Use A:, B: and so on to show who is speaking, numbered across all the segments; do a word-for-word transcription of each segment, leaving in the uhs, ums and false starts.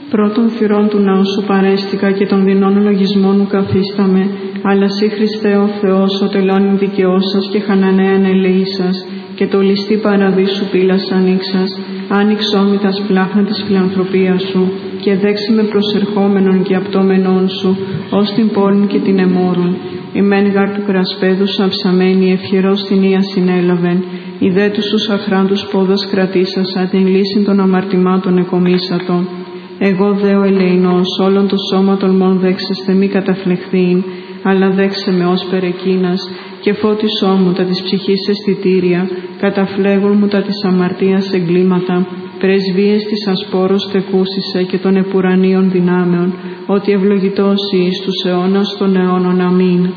A: Πρώτων θυρών του ναού σου παρέστηκα και των δεινών λογισμών μου καθίσταμαι, αλλά σύ Χριστέ ο Θεός, ο τελώνην δικαιώσας και χανανέαν ελεήσας, και το ληστή παραδείσου πύλας ανοίξας, άνοιξό μη τα σπλάχνα της φιλανθρωπίας σου, και δέξει με προσερχόμενον και απτόμενον σου, ως την πόλην και την εμόρων. Η μεν γάρ του κρασπέδου σου αψαμένη, ευχερός την ία συνέλαβεν, η δε τους τους αχράντους πόδας κρατήσασα, την λύση των αμαρτημάτων εκομίσατον. Εγώ δε ο ελεηνός, όλον το σώμα τολμών δέξεστε μη καταφλεχθήν, αλλά δέξε με ως περεκείνας, και φώτισό μου τα της ψυχής αισθητήρια, καταφλέγουν μου τα της αμαρτίας εγκλήματα, πρεσβείες της ασπόρος τεκούσισε και των επουρανίων δυνάμεων, ότι ευλογητός εις τους αιώνας των αιώνων. Αμήν.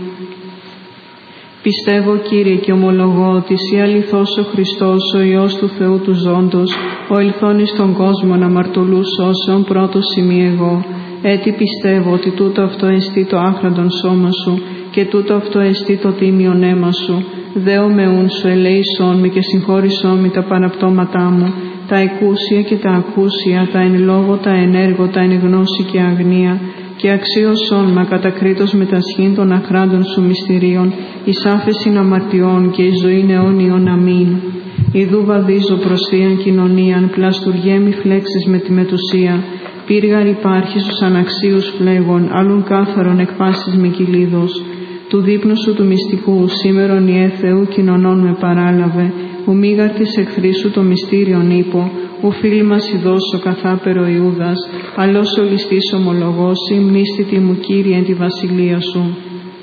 A: Πιστεύω, Κύριε, και ομολογώ ότι Συ αληθώς ο Χριστός, ο Υιός του Θεού του ζώντος, ο ελθόν εις τον κόσμο να αμαρτωλούς σώσεων πρώτος ημί εγώ. Έτσι πιστεύω ότι τούτο αυτό εστί το άχραντον σώμα σου και τούτο αυτό εστί το τίμιον αίμα σου. Δέο με ούν σου ελέησόν με και συγχώρησόν με τα παραπτώματά μου, τα εκούσια και τα ακούσια, τα εν λόγω, τα εν έργο, τα εν γνώση και αγνία, και αξίωσόν μα κατακρίτως με τα σχήν των αχράντων σου μυστηρίων, εις άφεσιν αμαρτιών και εις ζωήν αιώνιον. Αμήν. Ιδού βαδίζω προς θείαν κοινωνίαν, πλαστουργέ μη φλέξεις με τη μετουσία, πύργαρ υπάρχει στους αναξίους φλέγων, άλλουν κάθαρον εκ πάσης μη κυλίδος. Του δείπνου σου του μυστικού, σήμερον Ιε Θεού κοινωνών με παράλαβε, ου μήγαρ της εχθρής σου το μυστήριον ύπο, ου φίλοι μας ειδώσω καθάπερο Ιούδας, αλλός ο ληστής ομολογώσει, μνήστητη μου Κύριε εν τη βασιλεία σου.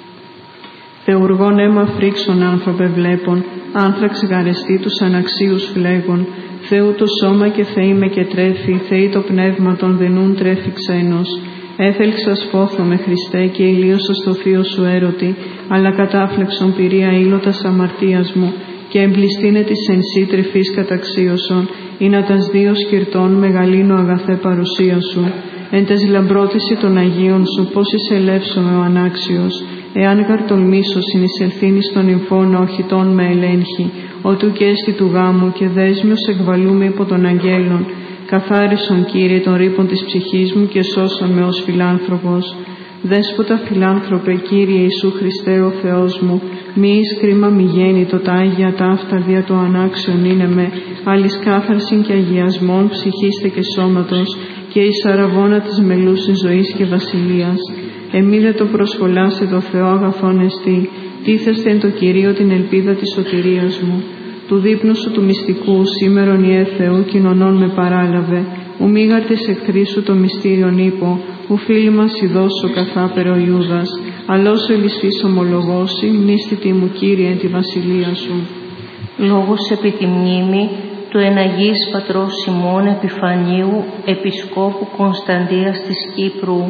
A: Θεουργών αίμα φρίξον άνθρωπε βλέπων, άνθραξ γαρεστή τους αναξίους φλέγων, Θεού το σώμα και Θεή με και τρέφει, Θεή το πνεύμα των δενούν τρέφει ξένος. Έθελξας φόθο με Χριστέ και ηλίωσα στο θείο σου έρωτη, αλλά κατάφλεξον πυρία ήλωτας αμαρτίας μου, και εμπληστήνε της εν σύ τρεφής καταξίωσον, ή να τας δύο σκυρτών μεγαλύνω αγαθέ παρουσία σου. Εν τες λαμπρότηση των Αγίων σου, πώς εισελεύσομαι ο ανάξιος, εάν γαρ τολμήσω συνεισελθήν εις των νυμφών οχητών με ελέγχει, ότου και έστι του γάμου και δέσμιος εκβαλούμε υπό των αγγέλων. Καθάρισον, Κύριε, των ρήπων της ψυχής μου και σώσον με ως φιλάνθρωπος. Δέσποτα φιλάνθρωπε, Κύριε Ιησού Χριστέ ο Θεός μου, μη εις κρίμα μη γέννητο τα Άγια ταύτα δια το ανάξιον είναι με, άλλης κάθαρσιν και αγιασμών ψυχήστε και σώματος, και εις αραβώνα της μελούσης ζωής και βασιλείας. Εμεί δε το προσχολάστε το Θεό αγαθόν εστί, τίθεστε εν το Κυρίο την ελπίδα της σωτηρίας μου. Του δείπνου σου του μυστικού, σήμερον Ιε Θεού κοινωνών με παράλαβε, ου μήγαρ της εχθρής σου το μυστήριον ύπο, ου φίλοι μας ειδώσω καθάπερο Ιούδας, αλλός ο ελιστής ομολογώσει, μνήστητη μου Κύριε εν τη βασιλεία σου.
B: Λόγος επί τη μνήμη του εναγής πατρός Σιμών Επιφανίου, Επισκόπου Κωνσταντίας της Κύπρου.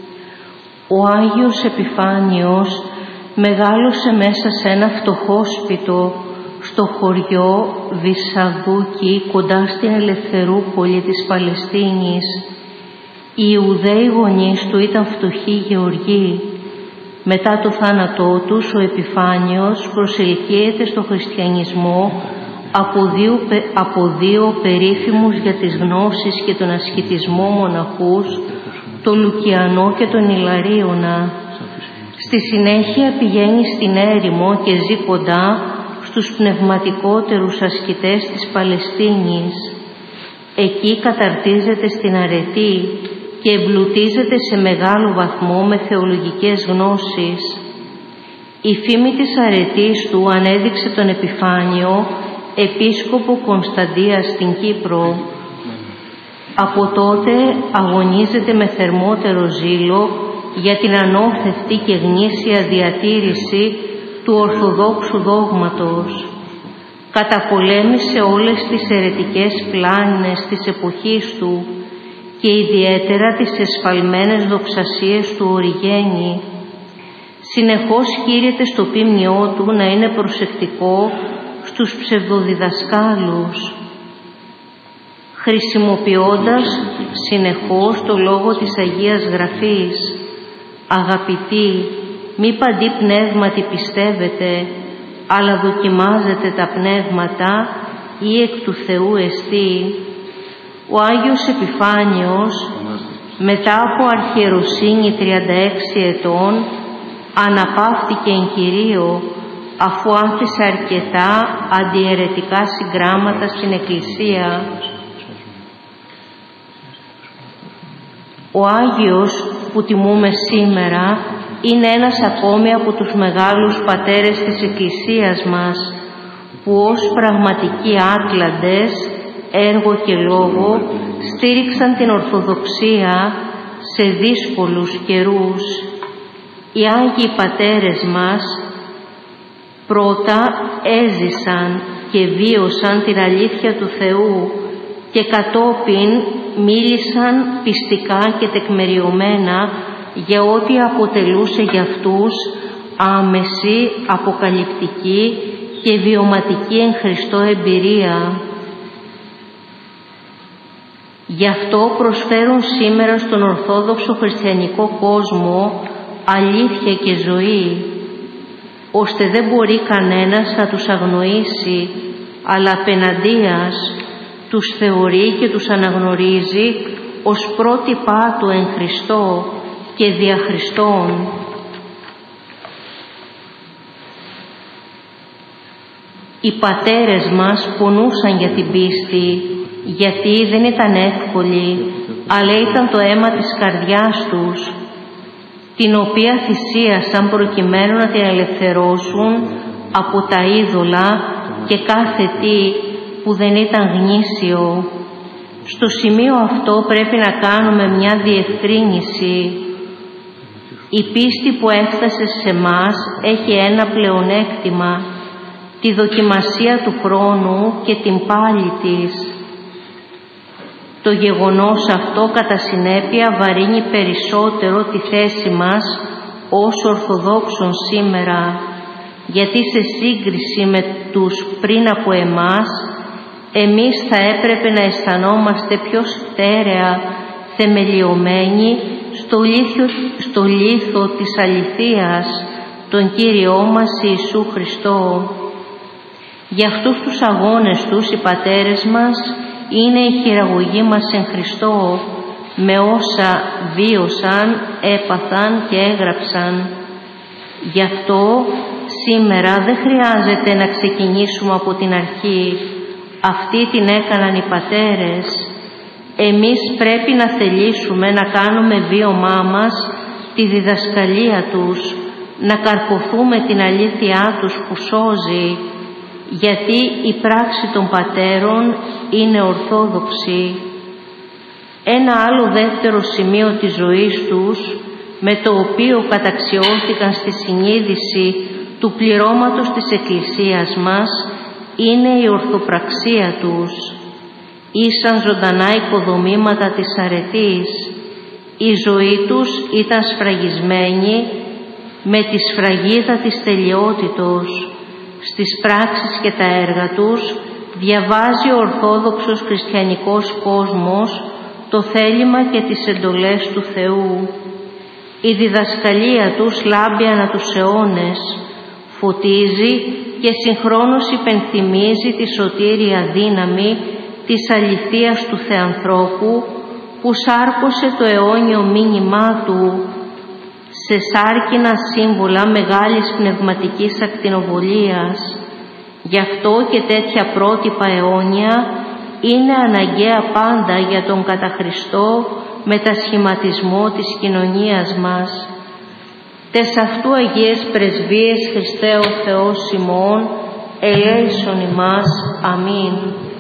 B: Ο Άγιος Επιφάνιος μεγάλωσε μέσα σε ένα φτωχό σπιτό στο χωριό Βυσσαδούκη κοντά στην Ελευθερούπολη της Παλαιστίνης. Οι Ιουδαίοι γονείς του ήταν φτωχοί γεωργοί. Μετά το θάνατό τους, ο Επιφάνιος προσελκύεται στο χριστιανισμό από δύο, από δύο περίφημους για τις γνώσεις και τον ασκητισμό μοναχούς, τον Λουκιανό και τον Ιλαρίωνα. Στη συνέχεια πηγαίνει στην έρημο και ζει κοντά στους πνευματικότερους ασκητές της Παλαιστίνης. Εκεί καταρτίζεται στην αρετή και εμπλουτίζεται σε μεγάλο βαθμό με θεολογικές γνώσεις. Η φήμη της αρετής του ανέδειξε τον Επιφάνιο επίσκοπο Κωνσταντίας στην Κύπρο. Από τότε αγωνίζεται με θερμότερο ζήλο για την ανώθευτη και γνήσια διατήρηση του Ορθοδόξου δόγματος. Καταπολέμησε όλες τις αιρετικές πλάνες της εποχής του και ιδιαίτερα τις εσφαλμένες δοξασίες του Οριγένη. Συνεχώς κήρυεται στο ποίμνιό του να είναι προσεκτικό στους ψευδοδιδασκάλους, χρησιμοποιώντας συνεχώς το λόγο της Αγίας Γραφής. Αγαπητοί, μη παντί πνεύματι πιστεύετε, αλλά δοκιμάζετε τα πνεύματα ή εκ του Θεού εστί. Ο Άγιος Επιφάνιος μετά από αρχιεροσύνη τριάντα έξι ετών, αναπαύθηκε εν Κυρίω, αφού άφησε αρκετά αντιαιρετικά συγγράμματα στην Εκκλησία. Ο Άγιος που τιμούμε σήμερα είναι ένας ακόμη από τους μεγάλους πατέρες της Εκκλησίας μας, που ως πραγματικοί άτλαντες, έργο και λόγο, στήριξαν την Ορθοδοξία σε δύσκολους καιρούς. Οι Άγιοι πατέρες μας πρώτα έζησαν και βίωσαν την αλήθεια του Θεού και κατόπιν μίλησαν πιστικά και τεκμεριωμένα για ό,τι αποτελούσε για αυτούς άμεση, αποκαλυπτική και βιωματική εν Χριστώ εμπειρία. Γι' αυτό προσφέρουν σήμερα στον Ορθόδοξο χριστιανικό κόσμο αλήθεια και ζωή, ώστε δεν μπορεί κανένας να τους αγνοήσει, αλλά απεναντίας τους θεωρεί και τους αναγνωρίζει ως πρότυπά του εν Χριστώ και δια Χριστόν. Οι πατέρες μας πονούσαν για την πίστη, γιατί δεν ήταν εύκολη, αλλά ήταν το αίμα της καρδιάς τους, την οποία θυσίασαν προκειμένου να την ελευθερώσουν από τα είδωλα και κάθε τι που δεν ήταν γνήσιο. Στο σημείο αυτό πρέπει να κάνουμε μια διευκρίνηση. Η πίστη που έφτασε σε μας έχει ένα πλεονέκτημα, τη δοκιμασία του χρόνου και την πάλη της. Το γεγονός αυτό κατά συνέπεια βαρύνει περισσότερο τη θέση μας ως Ορθοδόξων σήμερα, γιατί σε σύγκριση με τους πριν από εμάς, εμείς θα έπρεπε να αισθανόμαστε πιο στέρεα θεμελιωμένοι στο λίθο, στο λίθο της αληθείας, τον Κύριό μας Ιησού Χριστό. Για αυτούς τους αγώνες τους οι πατέρες μας είναι η χειραγωγή μας εν Χριστώ, με όσα βίωσαν, έπαθαν και έγραψαν. Γι' αυτό σήμερα δεν χρειάζεται να ξεκινήσουμε από την αρχή. Αυτή την έκαναν οι πατέρες. Εμείς πρέπει να θελήσουμε να κάνουμε βίωμά μας τη διδασκαλία τους, να καρποθούμε την αλήθειά τους που σώζει, γιατί η πράξη των πατέρων είναι ορθόδοξη. Ένα άλλο δεύτερο σημείο της ζωής τους, με το οποίο καταξιώθηκαν στη συνείδηση του πληρώματος της Εκκλησίας μας, είναι η ορθοπραξία τους. Ήσαν ζωντανά οικοδομήματα της αρετής. Η ζωή τους ήταν σφραγισμένη με τη σφραγίδα της τελειότητος. Στις πράξεις και τα έργα τους διαβάζει ο Ορθόδοξος χριστιανικός κόσμος το θέλημα και τις εντολές του Θεού. Η διδασκαλία τους λάμπει ανά τους αιώνες, φωτίζει και συγχρόνως υπενθυμίζει τη σωτήρια δύναμη της αληθείας του Θεανθρώπου που σάρκωσε το αιώνιο μήνυμά του σε σάρκινα σύμβολα μεγάλης πνευματικής ακτινοβολίας. Γι' αυτό και τέτοια πρότυπα αιώνια είναι αναγκαία πάντα για τον κατά Χριστό μετασχηματισμό της κοινωνίας μας. Τες αυτού Αγίες Πρεσβείες Χριστέ ο Θεός ημών, ελέησον ημάς. Αμήν.